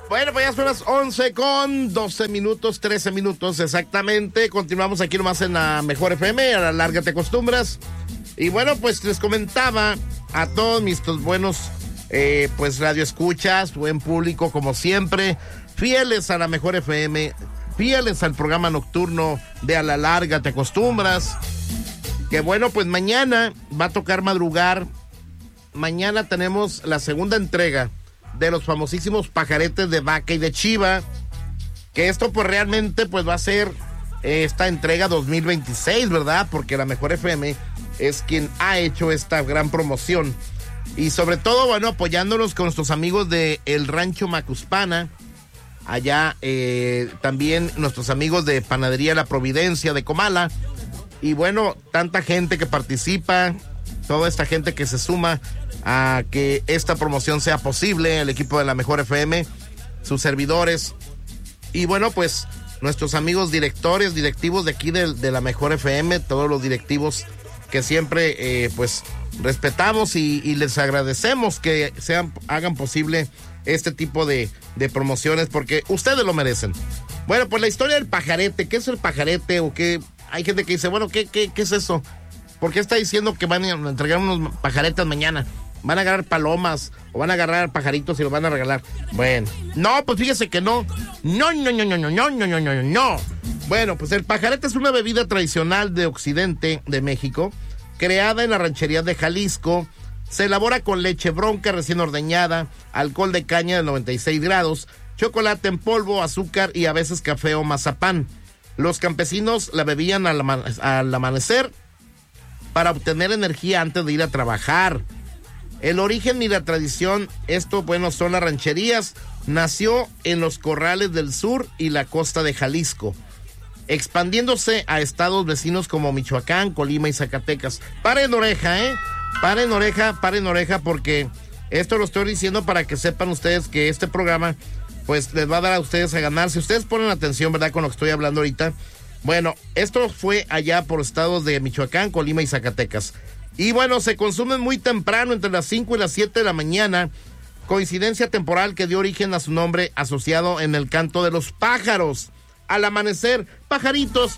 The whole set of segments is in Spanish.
Bueno, pues ya son las 11 con 12 minutos, 13 minutos exactamente. Continuamos aquí nomás en la Mejor FM, a la larga te acostumbras. Y bueno, pues les comentaba a todos mis buenos pues radioescuchas, buen público como siempre, fieles a la Mejor FM, fieles al programa nocturno de A la Larga Te Acostumbras, que bueno, pues mañana va a tocar madrugar. Mañana tenemos la segunda entrega de los famosísimos pajaretes de vaca y de chiva, que esto pues realmente pues va a ser esta entrega 2026, ¿verdad? Porque la Mejor FM es quien ha hecho esta gran promoción. Y sobre todo, bueno, apoyándonos con nuestros amigos de El Rancho Macuspana, allá también nuestros amigos de Panadería La Providencia de Comala, y bueno, tanta gente que participa, toda esta gente que se suma a que esta promoción sea posible, el equipo de la Mejor FM, sus servidores, y bueno, pues nuestros amigos directores, directivos de aquí de la Mejor FM, todos los directivos que siempre pues respetamos y les agradecemos que hagan posible este tipo de promociones, porque ustedes lo merecen. Bueno, pues la historia del pajarete, ¿qué es el pajarete? O qué, hay gente que dice, bueno, ¿qué es eso? ¿Por qué está diciendo que van a entregar unos pajaretes mañana? ¿Van a agarrar palomas o van a agarrar pajaritos y los van a regalar? Bueno, no, pues fíjese que no. No. Bueno, pues el pajarete es una bebida tradicional de Occidente de México, creada en la ranchería de Jalisco. Se elabora con leche bronca recién ordeñada, alcohol de caña de 96 grados, chocolate en polvo, azúcar y a veces café o mazapán. Los campesinos la bebían al amanecer para obtener energía antes de ir a trabajar. El origen y la tradición, esto, bueno, son las rancherías. Nació en los corrales del sur y la costa de Jalisco, expandiéndose a estados vecinos como Michoacán, Colima y Zacatecas. Paren oreja, paren oreja, porque esto lo estoy diciendo para que sepan ustedes que este programa, pues, les va a dar a ustedes a ganar. Si ustedes ponen atención, ¿verdad?, con lo que estoy hablando ahorita. Bueno, esto fue allá por estados de Michoacán, Colima y Zacatecas. Y bueno, se consumen muy temprano, entre las 5 y las 7 de la mañana, coincidencia temporal que dio origen a su nombre asociado en el canto de los pájaros. Al amanecer, pajaritos.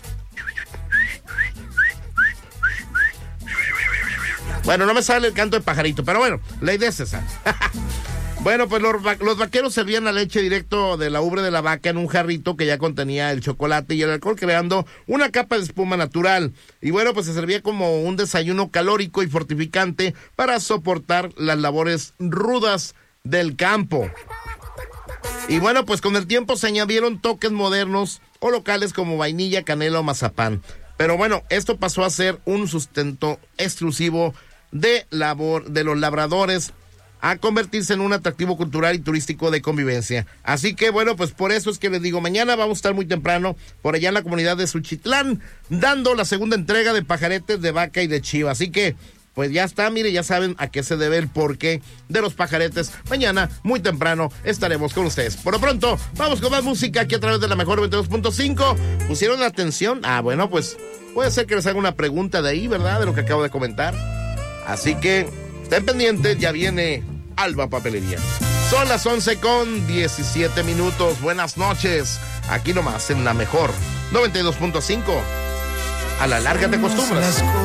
Bueno, no me sale el canto de pajarito, pero bueno, la idea es esa. Bueno, pues los vaqueros servían la leche directo de la ubre de la vaca en un jarrito que ya contenía el chocolate y el alcohol, creando una capa de espuma natural. Y bueno, pues se servía como un desayuno calórico y fortificante para soportar las labores rudas del campo. Y bueno, pues con el tiempo se añadieron toques modernos o locales como vainilla, canela o mazapán. Pero bueno, esto pasó a ser un sustento exclusivo de los labradores, a convertirse en un atractivo cultural y turístico de convivencia. Así que bueno, pues por eso es que les digo, mañana vamos a estar muy temprano por allá en la comunidad de Suchitlán, dando la segunda entrega de pajaretes de vaca y de chiva. Así que pues ya está, mire, ya saben a qué se debe el porqué de los pajaretes. Mañana, muy temprano, estaremos con ustedes. Por lo pronto, vamos con más música aquí a través de la Mejor 22.5. ¿Pusieron atención? Bueno, pues puede ser que les haga una pregunta de ahí, ¿verdad?, de lo que acabo de comentar. Así que estén pendientes, ya viene Alba Papelería. Son las 11 con 17 minutos. Buenas noches. Aquí nomás en la Mejor 92.5. A la larga te acostumbras.